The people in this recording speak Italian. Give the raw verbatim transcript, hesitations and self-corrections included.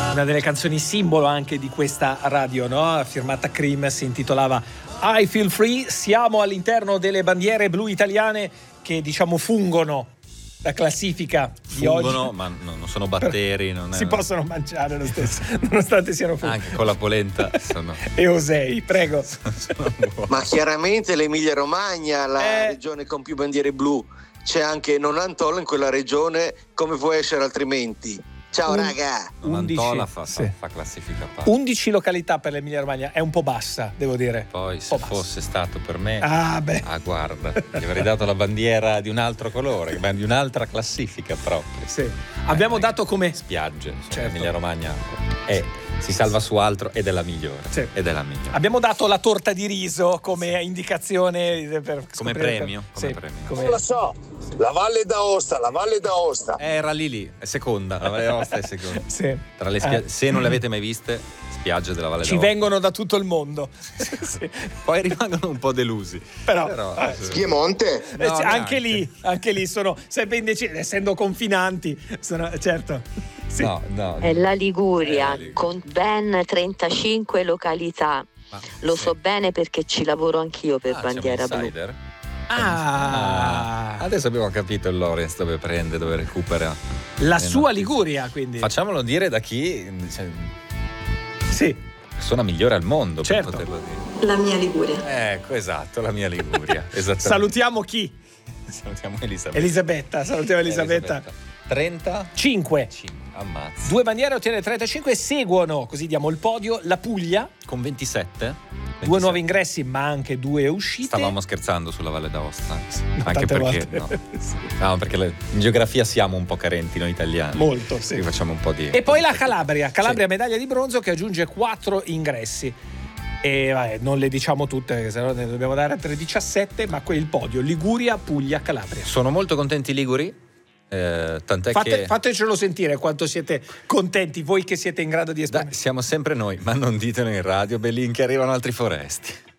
Una delle canzoni simbolo anche di questa radio, no? Firmata Cream, si intitolava I Feel Free. Siamo all'interno delle bandiere blu italiane che, diciamo, fungono la classifica di fungono, oggi. Ma non sono batteri, non è... si possono mangiare lo stesso, nonostante siano funghi. Anche con la polenta sono... E osei, prego. sono Ma chiaramente l'Emilia Romagna, la Eh. regione con più bandiere blu. C'è anche Nonantola in quella regione, come può essere altrimenti? Ciao Un- raga! Nonantola fa, fa, sì. fa classifica a parte. undici località per l'Emilia Romagna, è un po' bassa, devo dire. Poi se Un po' bassa. fosse stato per me, Ah, beh. ah guarda, gli avrei dato la bandiera di un altro colore, di un'altra classifica proprio. Sì. Abbiamo Eh, dato come spiagge, insomma, Certo. Emilia Romagna è, si salva su altro ed è la migliore. Sì. Ed è la migliore. Abbiamo dato la torta di riso come indicazione per Come scoprire- premio, come Sì, premio. come- Non lo so, la Valle d'Aosta, la Valle d'Aosta. Era lì lì, è seconda, la Valle d'Aosta è seconda. Sì. Tra le spia- Eh. se non le avete mai viste, spiagge della Valle Ci d'Aosta. vengono da tutto il mondo. Sì. Poi rimangono un po' delusi. Però, Però, eh, sì. Piemonte? Eh, No, sì, anche neanche. lì, anche lì sono sempre indecisi, essendo confinanti, sono, certo. Sì. No, no. È la Liguria, È la Liguria. con ben trentacinque località. Ma- Lo sì. so bene perché ci lavoro anch'io per Ah, Bandiera siamo Blu. insider? Ah, Adesso abbiamo capito il Lorenz dove prende, dove recupera. la le sua notizie. Liguria, quindi. Facciamolo dire da chi cioè, Sì, persona migliore al mondo, Certo. per poterlo dire. La mia Liguria. Ecco, esatto, la mia Liguria. Esattamente. salutiamo chi? Salutiamo Elisabetta. Elisabetta, salutiamo Elisabetta. trenta? cinque. Ammazza. Due bandiere ottiene trentacinque, seguono, così diamo il podio, la Puglia, Con ventisette? due ventisette. nuovi ingressi ma anche due uscite. Stavamo scherzando sulla Valle d'Aosta. No, Anche tante perché volte. no. Sì. No, perché le- in geografia siamo un po' carenti noi italiani. Molto, sì. Quindi facciamo un po' di. E poi la Calabria, Calabria Sì. medaglia di bronzo che aggiunge quattro ingressi. E vabbè, non le diciamo tutte perché sennò ne dobbiamo dare altre diciassette, ma qui il podio: Liguria, Puglia, Calabria. Sono molto contenti i liguri. Eh, tant'è Fate- che Fatecelo sentire quanto siete contenti, voi che siete in grado di Dai, esprimere. siamo sempre noi, ma non ditelo in radio, Bellin, che arrivano altri foresti.